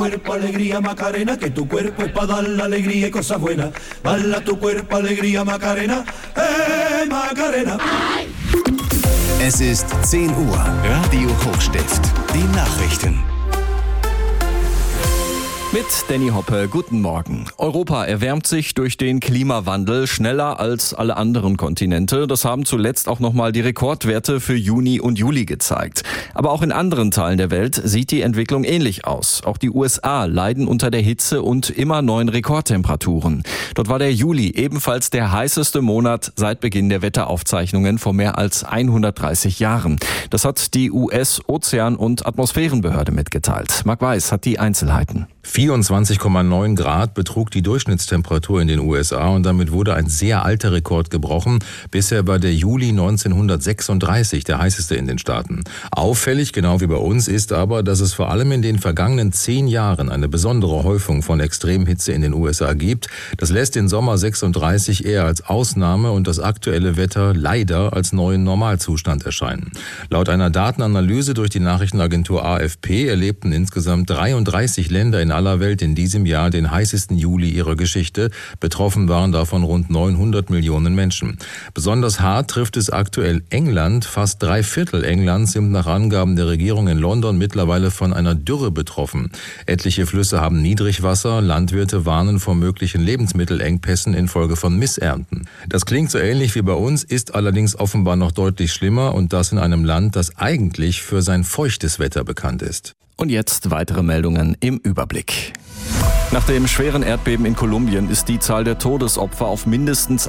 cuerpo, alegría, Macarena, que tu cuerpo es para dar la alegría y cosas buenas. Bala tu cuerpo, alegría, Macarena, Macarena. Es ist 10 Uhr. Radio Hochstift. Die Nachrichten. Mit Danny Hoppe, guten Morgen. Europa erwärmt sich durch den Klimawandel schneller als alle anderen Kontinente. Das haben zuletzt auch nochmal die Rekordwerte für Juni und Juli gezeigt. Aber auch in anderen Teilen der Welt sieht die Entwicklung ähnlich aus. Auch die USA leiden unter der Hitze und immer neuen Rekordtemperaturen. Dort war der Juli ebenfalls der heißeste Monat seit Beginn der Wetteraufzeichnungen vor mehr als 130 Jahren. Das hat die US-Ozean- und Atmosphärenbehörde mitgeteilt. Marc Weiß hat die Einzelheiten. 24,9 Grad betrug die Durchschnittstemperatur in den USA und damit wurde ein sehr alter Rekord gebrochen. Bisher war der Juli 1936 der heißeste in den Staaten. Auffällig, genau wie bei uns, ist aber, dass es vor allem in den vergangenen 10 Jahren eine besondere Häufung von Extremhitze in den USA gibt. Das lässt den Sommer 36 eher als Ausnahme und das aktuelle Wetter leider als neuen Normalzustand erscheinen. Laut einer Datenanalyse durch die Nachrichtenagentur AFP erlebten insgesamt 33 Länder in aller Welt in diesem Jahr den heißesten Juli ihrer Geschichte. Betroffen waren davon rund 900 Millionen Menschen. Besonders hart trifft es aktuell England. Fast 3/4 Englands sind nach Angaben der Regierung in London mittlerweile von einer Dürre betroffen. Etliche Flüsse haben Niedrigwasser. Landwirte warnen vor möglichen Lebensmittelengpässen infolge von Missernten. Das klingt so ähnlich wie bei uns, ist allerdings offenbar noch deutlich schlimmer und das in einem Land, das eigentlich für sein feuchtes Wetter bekannt ist. Und jetzt weitere Meldungen im Überblick. Nach dem schweren Erdbeben in Kolumbien ist die Zahl der Todesopfer auf mindestens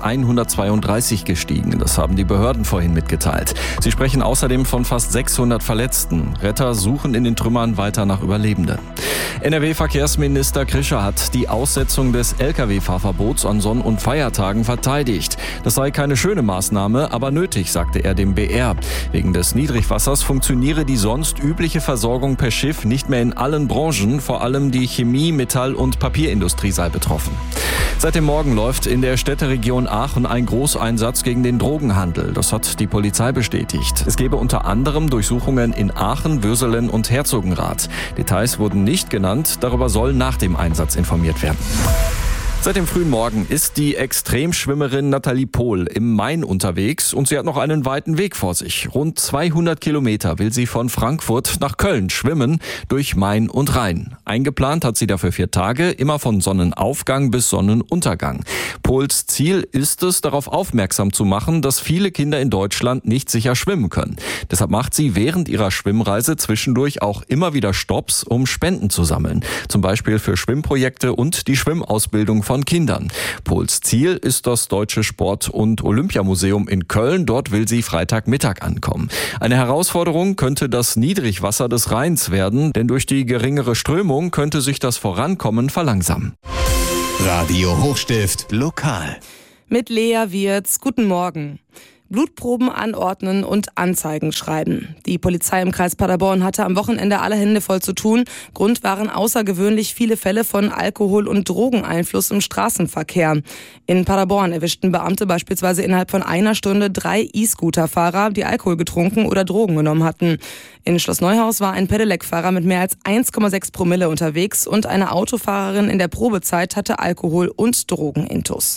132 gestiegen. Das haben die Behörden vorhin mitgeteilt. Sie sprechen außerdem von fast 600 Verletzten. Retter suchen in den Trümmern weiter nach Überlebenden. NRW-Verkehrsminister Krischer hat die Aussetzung des Lkw-Fahrverbots an Sonn- und Feiertagen verteidigt. Das sei keine schöne Maßnahme, aber nötig, sagte er dem BR. Wegen des Niedrigwassers funktioniere die sonst übliche Versorgung per Schiff nicht mehr in allen Branchen, vor allem die Chemie, Metall- und Papierindustrie sei betroffen. Seit dem Morgen läuft in der Städteregion Aachen ein Großeinsatz gegen den Drogenhandel. Das hat die Polizei bestätigt. Es gebe unter anderem Durchsuchungen in Aachen, Würselen und Herzogenrath. Details wurden nicht genannt, darüber soll nach dem Einsatz informiert werden. Seit dem frühen Morgen ist die Extremschwimmerin Nathalie Pohl im Main unterwegs und sie hat noch einen weiten Weg vor sich. Rund 200 Kilometer will sie von Frankfurt nach Köln schwimmen, durch Main und Rhein. Eingeplant hat sie dafür 4 Tage, immer von Sonnenaufgang bis Sonnenuntergang. Pohls Ziel ist es, darauf aufmerksam zu machen, dass viele Kinder in Deutschland nicht sicher schwimmen können. Deshalb macht sie während ihrer Schwimmreise zwischendurch auch immer wieder Stopps, um Spenden zu sammeln. Zum Beispiel für Schwimmprojekte und die Schwimmausbildung von Kindern. Pohls Ziel ist das Deutsche Sport- und Olympiamuseum in Köln. Dort will sie Freitagmittag ankommen. Eine Herausforderung könnte das Niedrigwasser des Rheins werden, denn durch die geringere Strömung könnte sich das Vorankommen verlangsamen. Radio Hochstift lokal. Mit Lea Wirz, guten Morgen. Blutproben anordnen und Anzeigen schreiben. Die Polizei im Kreis Paderborn hatte am Wochenende alle Hände voll zu tun. Grund waren außergewöhnlich viele Fälle von Alkohol- und Drogeneinfluss im Straßenverkehr. In Paderborn erwischten Beamte beispielsweise innerhalb von einer Stunde 3 E-Scooter-Fahrer, die Alkohol getrunken oder Drogen genommen hatten. In Schloss Neuhaus war ein Pedelec-Fahrer mit mehr als 1,6 Promille unterwegs und eine Autofahrerin in der Probezeit hatte Alkohol- und Drogenintus.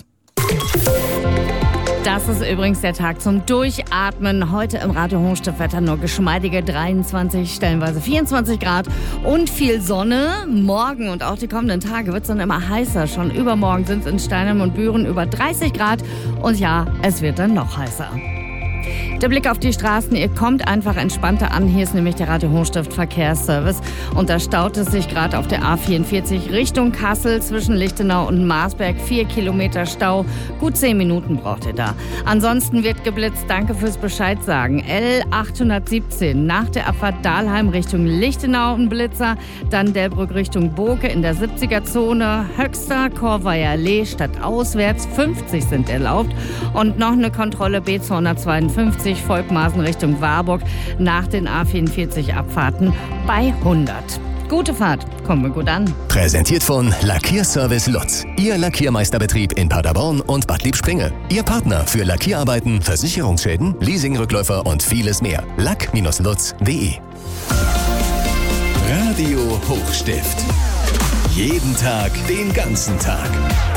Das ist übrigens der Tag zum Durchatmen. Heute im Radio Hochstift-Wetter nur geschmeidige 23, stellenweise 24 Grad und viel Sonne. Morgen und auch die kommenden Tage wird es dann immer heißer. Schon übermorgen sind es in Steinheim und Büren über 30 Grad. Und ja, es wird dann noch heißer. Der Blick auf die Straßen, ihr kommt einfach entspannter an. Hier ist nämlich der Radio Hochstift Verkehrsservice. Und da staut es sich gerade auf der A44 Richtung Kassel zwischen Lichtenau und Marsberg. 4 Kilometer Stau. Gut 10 Minuten braucht ihr da. Ansonsten wird geblitzt. Danke fürs Bescheid sagen. L817 nach der Abfahrt Dahlheim Richtung Lichtenau ein Blitzer. Dann Delbrück Richtung Boke in der 70er-Zone. Höxter, Korveier Lee stadtauswärts. 50 sind erlaubt. Und noch eine Kontrolle B252 Volkmaßen Richtung Warburg nach den A44-Abfahrten bei 100. Gute Fahrt, kommen wir gut an. Präsentiert von Lackierservice Lutz. Ihr Lackiermeisterbetrieb in Paderborn und Bad Liebspringe. Ihr Partner für Lackierarbeiten, Versicherungsschäden, Leasingrückläufer und vieles mehr. Lack-lutz.de. Radio Hochstift. Jeden Tag, den ganzen Tag.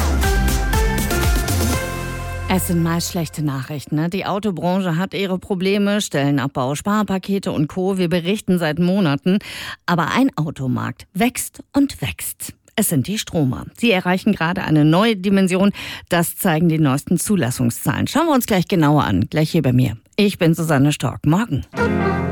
Es sind meist schlechte Nachrichten. Ne? Die Autobranche hat ihre Probleme, Stellenabbau, Sparpakete und Co. Wir berichten seit Monaten. Aber ein Automarkt wächst und wächst. Es sind die Stromer. Sie erreichen gerade eine neue Dimension. Das zeigen die neuesten Zulassungszahlen. Schauen wir uns gleich genauer an. Gleich hier bei mir. Ich bin Susanne Stork. Morgen.